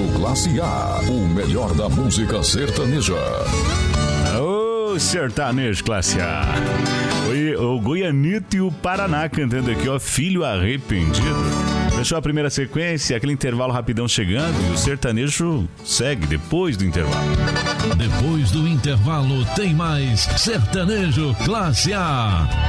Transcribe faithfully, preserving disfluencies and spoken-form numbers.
Classe A, o melhor da música sertaneja. Ô, sertanejo Classe A. O, o Goianito e o Paraná cantando aqui, ó, Filho Arrependido. Fechou a primeira sequência, aquele intervalo rapidão chegando e o sertanejo segue depois do intervalo. Depois do intervalo tem mais Sertanejo Classe A.